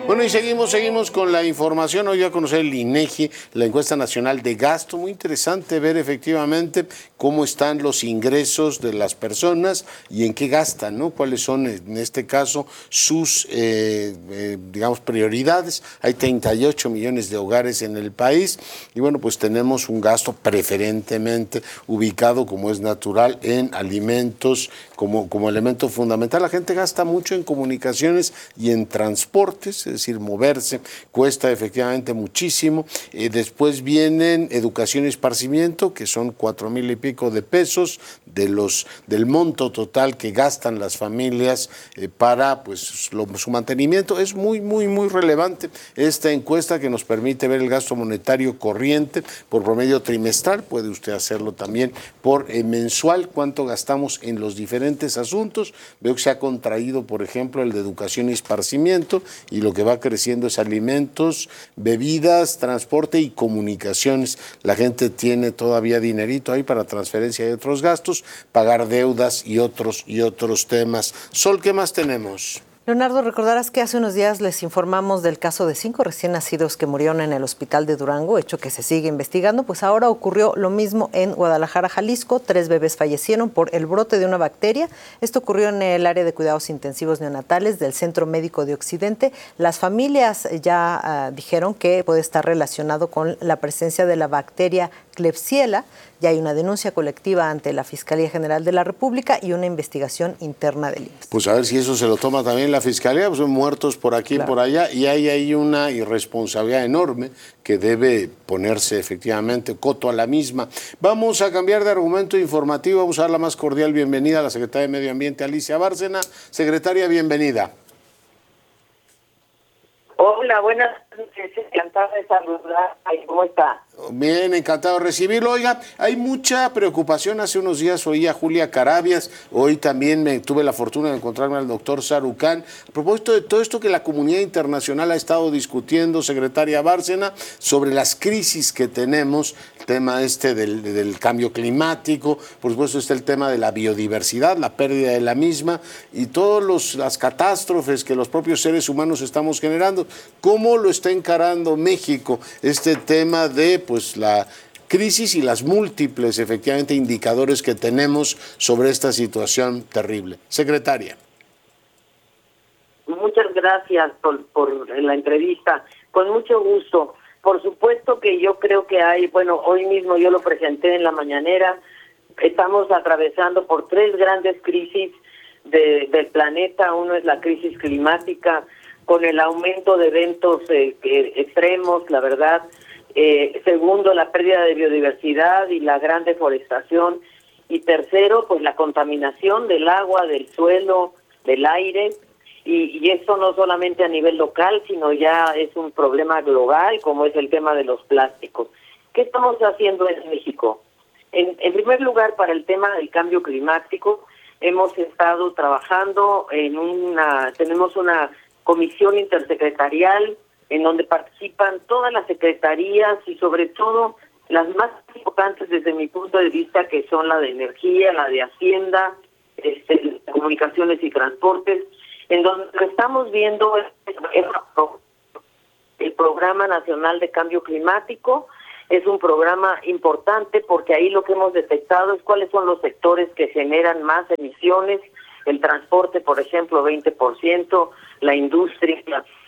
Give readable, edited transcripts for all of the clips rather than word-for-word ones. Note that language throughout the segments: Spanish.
Bueno, y seguimos con la información. Hoy voy a conocer el INEGI, la encuesta nacional de gasto. Muy interesante ver efectivamente cómo están los ingresos de las personas y en qué gastan, ¿no? Cuáles son, en este caso, sus, digamos, prioridades. Hay 38 millones de hogares en el país y, bueno, pues tenemos un gasto preferentemente ubicado, como es natural, en alimentos como elemento fundamental. La gente gasta mucho en comunicaciones y en transportes, es decir, moverse cuesta efectivamente muchísimo. Después vienen educación y esparcimiento, que son 4,000 y pico de pesos del monto total que gastan las familias para pues su mantenimiento. Es muy relevante esta encuesta que nos permite ver el gasto monetario corriente por promedio trimestral. Puede usted hacerlo también por mensual, cuánto gastamos en los diferentes asuntos. Veo que se ha contraído, por ejemplo, el de educación y esparcimiento, y lo que va creciendo es alimentos, bebidas, transporte y comunicaciones. La gente tiene todavía dinerito ahí para transferencia y otros gastos, pagar deudas y otros temas. Sol, ¿qué más tenemos? Leonardo, recordarás que hace unos días les informamos del caso de 5 recién nacidos que murieron en el hospital de Durango, hecho que se sigue investigando. Pues ahora ocurrió lo mismo en Guadalajara, Jalisco. 3 bebés fallecieron por el brote de una bacteria. Esto ocurrió en el área de cuidados intensivos neonatales del Centro Médico de Occidente. Las familias ya dijeron que puede estar relacionado con la presencia de la bacteria Klebsiella. Ya hay una denuncia colectiva ante la Fiscalía General de la República y una investigación interna del IMSS. Pues a ver si eso se lo toma también la Fiscalía, pues son muertos por aquí y por allá, y hay ahí una irresponsabilidad enorme que debe ponerse efectivamente coto a la misma. Vamos a cambiar de argumento informativo, vamos a dar la más cordial bienvenida a la Secretaria de Medio Ambiente, Alicia Bárcena. Secretaria, bienvenida. Hola, buenas noches, encantada de saludar. ¿Cómo está? Bien, encantado de recibirlo. Oiga, hay mucha preocupación. Hace unos días oí a Julia Carabias, hoy también tuve la fortuna de encontrarme al doctor Sarucán. A propósito de todo esto que la comunidad internacional ha estado discutiendo, secretaria Bárcena, sobre las crisis que tenemos, el tema del cambio climático, por supuesto está el tema de la biodiversidad, la pérdida de la misma y todas las catástrofes que los propios seres humanos estamos generando. ¿Cómo lo está encarando México este tema de pues la crisis y las múltiples, efectivamente, indicadores que tenemos sobre esta situación terrible? Secretaria. Muchas gracias por la entrevista. Con mucho gusto. Por supuesto que yo creo que hoy mismo yo lo presenté en la mañanera, estamos atravesando por 3 grandes crisis del planeta. Uno es la crisis climática, con el aumento de eventos extremos, la verdad. Segundo, la pérdida de biodiversidad y la gran deforestación. Y tercero, pues la contaminación del agua, del suelo, del aire. Y esto no solamente a nivel local, sino ya es un problema global, como es el tema de los plásticos. ¿Qué estamos haciendo en México? En primer lugar, para el tema del cambio climático, hemos estado trabajando tenemos una comisión intersecretarial en donde participan todas las secretarías y sobre todo las más importantes desde mi punto de vista, que son la de Energía, la de Hacienda, Comunicaciones y Transportes, en donde estamos viendo el Programa Nacional de Cambio Climático. Es un programa importante porque ahí lo que hemos detectado es cuáles son los sectores que generan más emisiones. El transporte, por ejemplo, 20%, la industria,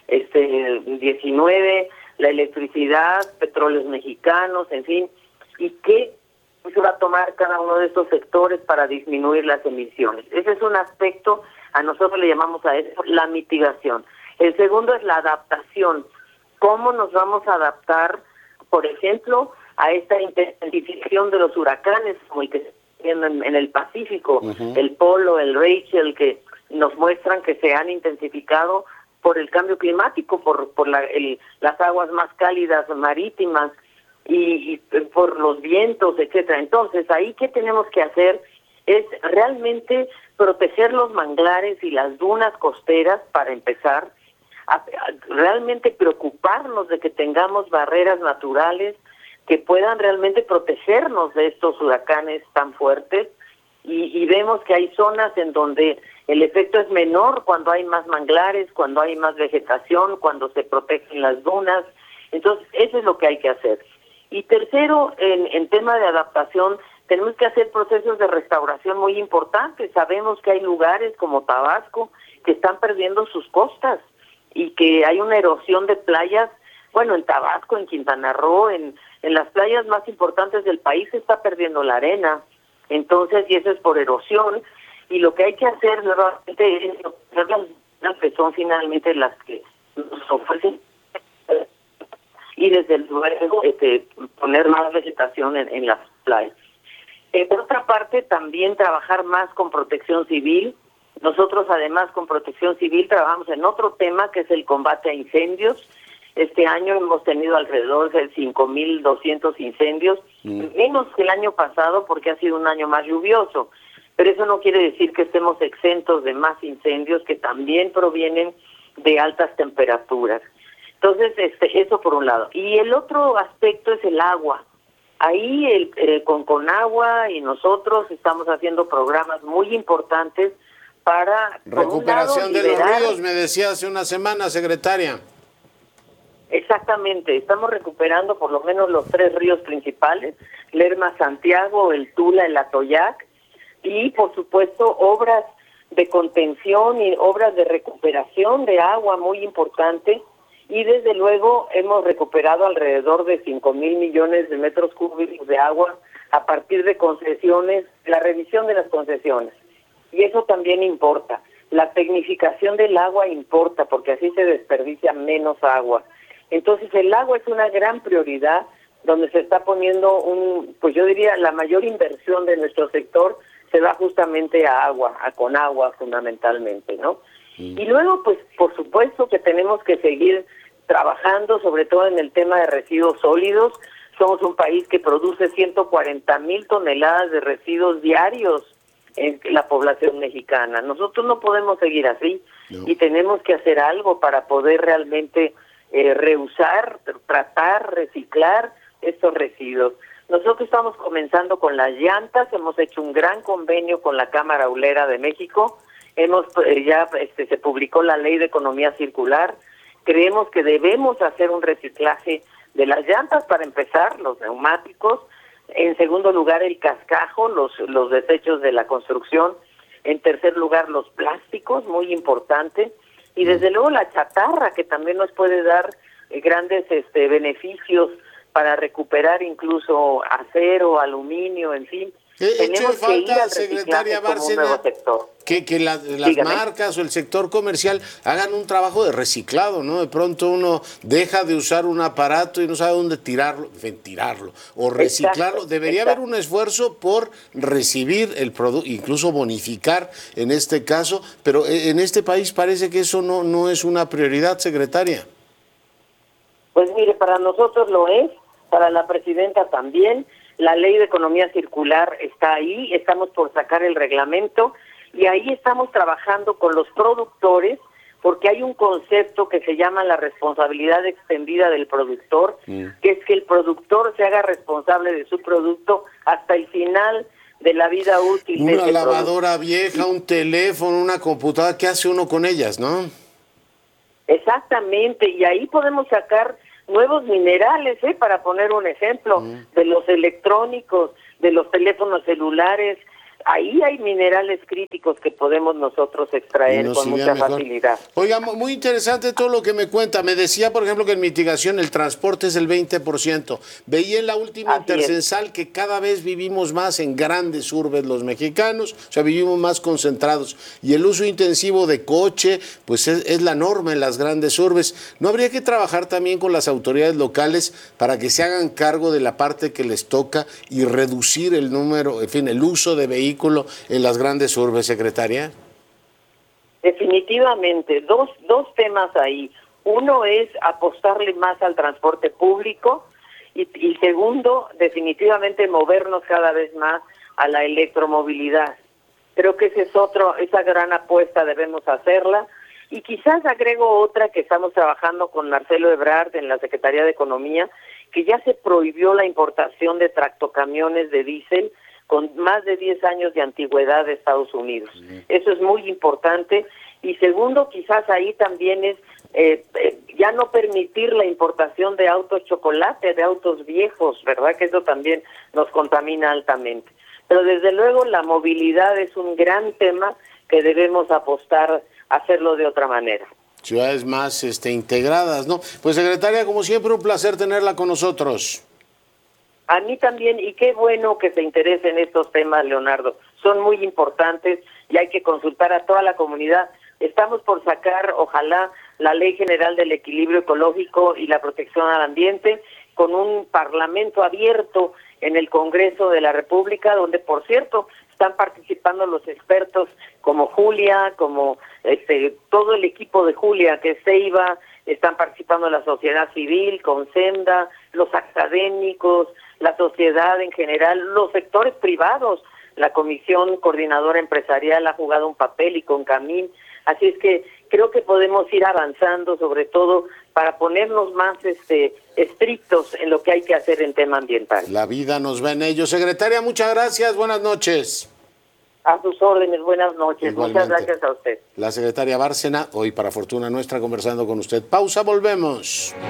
19%, la electricidad, petróleos mexicanos, en fin, y qué se va a tomar cada uno de estos sectores para disminuir las emisiones. Ese es un aspecto, a nosotros le llamamos a eso la mitigación. El segundo es la adaptación. ¿Cómo nos vamos a adaptar, por ejemplo, a esta intensificación de los huracanes, como el que se está viendo en el Pacífico, el Polo, el Rachel, que nos muestran que se han intensificado por el cambio climático, por las aguas más cálidas marítimas y por los vientos, etcétera? Entonces, ahí ¿qué tenemos que hacer? Es realmente proteger los manglares y las dunas costeras, para empezar, a realmente preocuparnos de que tengamos barreras naturales que puedan realmente protegernos de estos huracanes tan fuertes, y vemos que hay zonas en donde el efecto es menor cuando hay más manglares, cuando hay más vegetación, cuando se protegen las dunas. Entonces, eso es lo que hay que hacer. Y tercero, en tema de adaptación, tenemos que hacer procesos de restauración muy importantes. Sabemos que hay lugares como Tabasco que están perdiendo sus costas y que hay una erosión de playas. Bueno, en Tabasco, en Quintana Roo, en las playas más importantes del país se está perdiendo la arena. Entonces, y eso es por erosión. Y lo que hay que hacer nuevamente es las que son finalmente las que nos ofrecen y desde luego poner más vegetación en las playas. Por otra parte, también trabajar más con protección civil. Nosotros, además, con protección civil trabajamos en otro tema que es el combate a incendios. Este año hemos tenido alrededor de 5,200 incendios, menos que el año pasado porque ha sido un año más lluvioso. Pero eso no quiere decir que estemos exentos de más incendios que también provienen de altas temperaturas. Entonces, eso por un lado. Y el otro aspecto es el agua. Ahí con agua y nosotros estamos haciendo programas muy importantes para recuperación de los ríos, me decía hace una semana, secretaria. Exactamente, estamos recuperando por lo menos los 3 ríos principales, Lerma, Santiago, el Tula, el Atoyac, y por supuesto obras de contención y obras de recuperación de agua muy importante. Y desde luego hemos recuperado alrededor de 5,000 millones de metros cúbicos de agua a partir de concesiones, la revisión de las concesiones. Y eso también importa. La tecnificación del agua importa porque así se desperdicia menos agua. Entonces el agua es una gran prioridad donde se está poniendo pues yo diría la mayor inversión de nuestro sector se va justamente a agua, con agua fundamentalmente, ¿no? Y luego, pues, por supuesto que tenemos que seguir trabajando, sobre todo en el tema de residuos sólidos. Somos un país que produce 140,000 toneladas de residuos diarios en la población mexicana. Nosotros no podemos seguir así y tenemos que hacer algo para poder realmente reusar, tratar, reciclar estos residuos. Nosotros estamos comenzando con las llantas, hemos hecho un gran convenio con la Cámara Aulera de México. Se publicó la Ley de Economía Circular. Creemos que debemos hacer un reciclaje de las llantas para empezar, los neumáticos. En segundo lugar, el cascajo, los desechos de la construcción. En tercer lugar, los plásticos, muy importante. Y desde luego la chatarra, que también nos puede dar grandes beneficios para recuperar incluso acero, aluminio, en fin. Hecho falta, secretaria Bárcena, que las marcas o el sector comercial hagan un trabajo de reciclado, ¿no? De pronto uno deja de usar un aparato y no sabe dónde tirarlo o reciclarlo. Debería haber un esfuerzo por recibir el producto, incluso bonificar en este caso, pero en este país parece que eso no es una prioridad, secretaria. Pues mire, para nosotros lo es, para la presidenta también. La Ley de Economía Circular está ahí, estamos por sacar el reglamento y ahí estamos trabajando con los productores porque hay un concepto que se llama la responsabilidad extendida del productor, que es que el productor se haga responsable de su producto hasta el final de la vida útil de ese producto. Una lavadora vieja, vieja, un teléfono, una computadora, ¿qué hace uno con ellas, no? Exactamente, y ahí podemos sacar nuevos minerales, para poner un ejemplo, de los electrónicos, de los teléfonos celulares. Ahí hay minerales críticos que podemos nosotros extraer con mucha facilidad. Oiga, muy interesante todo lo que me cuenta. Me decía, por ejemplo, que en mitigación el transporte es el 20%. Veía en la última intercensal que cada vez vivimos más en grandes urbes los mexicanos, o sea, vivimos más concentrados. Y el uso intensivo de coche, pues es la norma en las grandes urbes. ¿No habría que trabajar también con las autoridades locales para que se hagan cargo de la parte que les toca y reducir el número, en fin, el uso de vehículos en las grandes urbes, secretaria? Definitivamente, dos temas ahí. Uno es apostarle más al transporte público y segundo, definitivamente movernos cada vez más a la electromovilidad. Creo que esa gran apuesta debemos hacerla. Y quizás agrego otra que estamos trabajando con Marcelo Ebrard en la Secretaría de Economía, que ya se prohibió la importación de tractocamiones de diésel con más de 10 años de antigüedad de Estados Unidos. Eso es muy importante. Y segundo, quizás ahí también es ya no permitir la importación de autos chocolate, de autos viejos, ¿verdad? Que eso también nos contamina altamente. Pero desde luego la movilidad es un gran tema que debemos apostar a hacerlo de otra manera. Ciudades más integradas, ¿no? Pues secretaria, como siempre, un placer tenerla con nosotros. A mí también, y qué bueno que se interese en estos temas, Leonardo. Son muy importantes y hay que consultar a toda la comunidad. Estamos por sacar, ojalá, la Ley General del Equilibrio Ecológico y la Protección al Ambiente, con un parlamento abierto en el Congreso de la República, donde, por cierto, están participando los expertos como Julia, como todo el equipo de Julia, que es CEIBA, están participando la sociedad civil, con Senda, los académicos, la sociedad en general, los sectores privados. La Comisión Coordinadora Empresarial ha jugado un papel y con Camín. Así es que creo que podemos ir avanzando, sobre todo para ponernos más estrictos en lo que hay que hacer en tema ambiental. La vida nos va en ello. Secretaria, muchas gracias. Buenas noches. A sus órdenes, buenas noches. Igualmente. Muchas gracias a usted. La secretaria Bárcena, hoy para fortuna nuestra, conversando con usted. Pausa, volvemos.